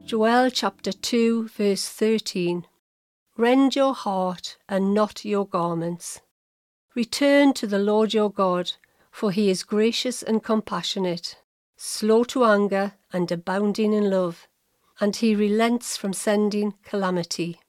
Joel chapter 2 verse 13. Rend your heart and not your garments. Return to the Lord your God, for he is gracious and compassionate, slow to anger and abounding in love, and he relents from sending calamity.